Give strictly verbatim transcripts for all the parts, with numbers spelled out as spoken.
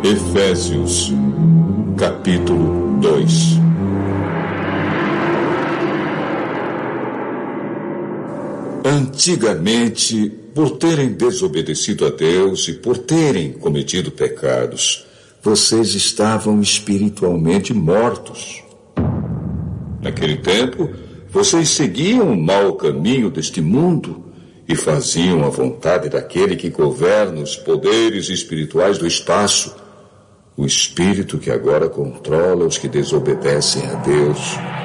Efésios, capítulo dois. Antigamente, por terem desobedecido a Deus e por terem cometido pecados, vocês estavam espiritualmente mortos. Naquele tempo, vocês seguiam o mau caminho deste mundo e faziam a vontade daquele que governa os poderes espirituais do espaço, o espírito que agora controla os que desobedecem a Deus.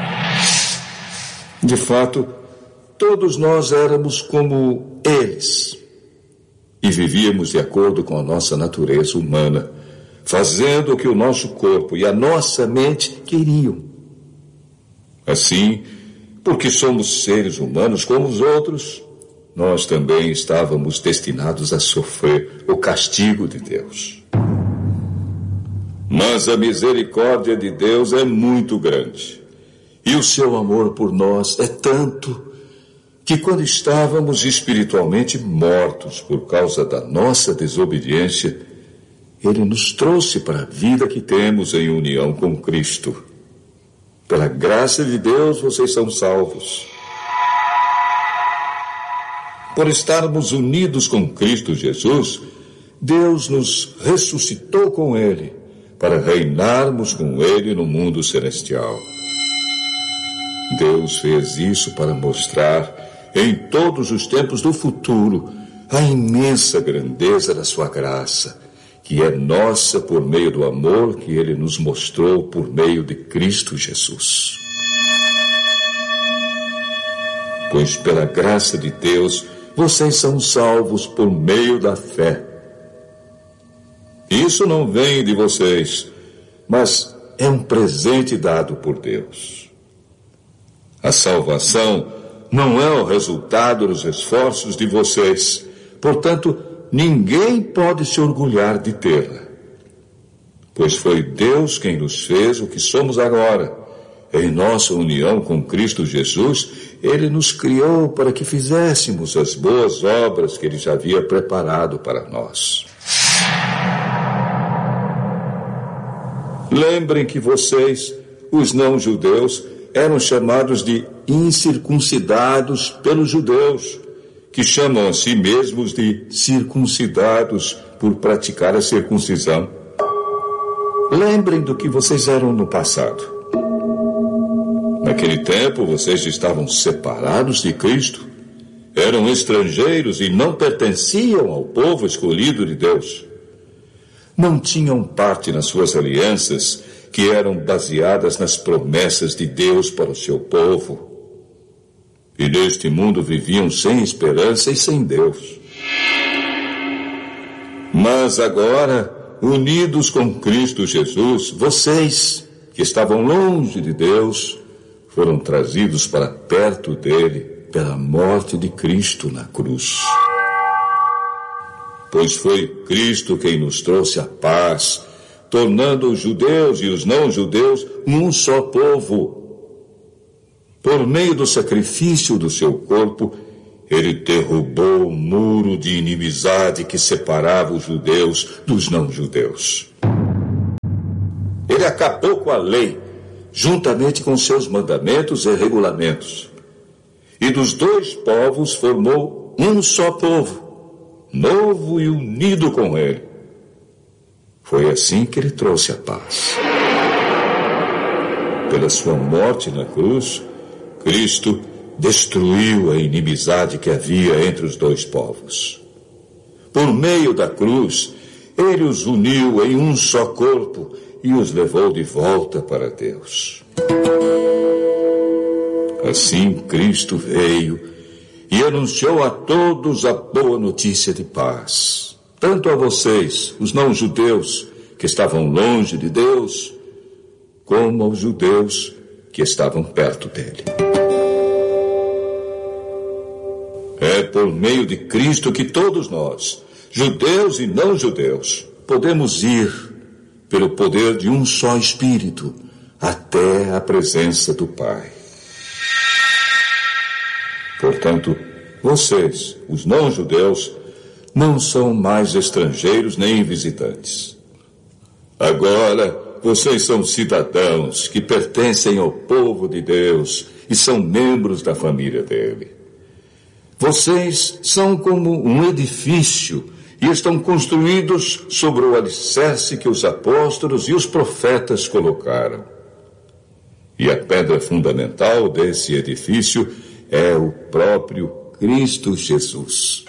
De fato, todos nós éramos como eles e vivíamos de acordo com a nossa natureza humana, fazendo o que o nosso corpo e a nossa mente queriam. Assim, porque somos seres humanos como os outros, nós também estávamos destinados a sofrer o castigo de Deus. Mas a misericórdia de Deus é muito grande, e o seu amor por nós é tanto que quando estávamos espiritualmente mortos por causa da nossa desobediência, Ele nos trouxe para a vida que temos em união com Cristo. Pela graça de Deus, vocês são salvos. Por estarmos unidos com Cristo Jesus, Deus nos ressuscitou com Ele, para reinarmos com Ele no mundo celestial. Deus fez isso para mostrar, em todos os tempos do futuro, a imensa grandeza da sua graça, que é nossa por meio do amor que Ele nos mostrou por meio de Cristo Jesus. Pois pela graça de Deus, vocês são salvos por meio da fé. Isso não vem de vocês, mas é um presente dado por Deus. A salvação não é o resultado dos esforços de vocês, portanto, ninguém pode se orgulhar de tê-la. Pois foi Deus quem nos fez o que somos agora. Em nossa união com Cristo Jesus, Ele nos criou para que fizéssemos as boas obras que Ele já havia preparado para nós. Lembrem que vocês, os não-judeus, eram chamados de incircuncidados pelos judeus, que chamam a si mesmos de circuncidados por praticar a circuncisão. Lembrem do que vocês eram no passado. Naquele tempo, vocês estavam separados de Cristo, eram estrangeiros e não pertenciam ao povo escolhido de Deus. Não tinham parte nas suas alianças, que eram baseadas nas promessas de Deus para o seu povo. E neste mundo viviam sem esperança e sem Deus. Mas agora, unidos com Cristo Jesus, vocês, que estavam longe de Deus, foram trazidos para perto dele pela morte de Cristo na cruz. Pois foi Cristo quem nos trouxe a paz, tornando os judeus e os não-judeus um só povo. Por meio do sacrifício do seu corpo, Ele derrubou o muro de inimizade que separava os judeus dos não-judeus. Ele acabou com a lei, juntamente com seus mandamentos e regulamentos. E dos dois povos formou um só povo, novo e unido com Ele. Foi assim que Ele trouxe a paz. Pela sua morte na cruz, Cristo destruiu a inimizade que havia entre os dois povos. Por meio da cruz, Ele os uniu em um só corpo e os levou de volta para Deus. Assim, Cristo veio e anunciou a todos a boa notícia de paz, tanto a vocês, os não-judeus, que estavam longe de Deus, como aos judeus que estavam perto dele. É por meio de Cristo que todos nós, judeus e não-judeus, podemos ir, pelo poder de um só Espírito, até a presença do Pai. Portanto, vocês, os não-judeus, não são mais estrangeiros nem visitantes. Agora, vocês são cidadãos que pertencem ao povo de Deus e são membros da família dele. Vocês são como um edifício e estão construídos sobre o alicerce que os apóstolos e os profetas colocaram. E a pedra fundamental desse edifício é o próprio Cristo Jesus.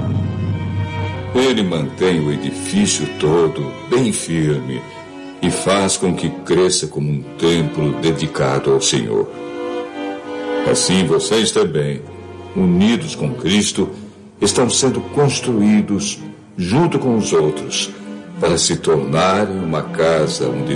Ele mantém o edifício todo bem firme e faz com que cresça como um templo dedicado ao Senhor. Assim vocês também, unidos com Cristo, estão sendo construídos junto com os outros para se tornarem uma casa onde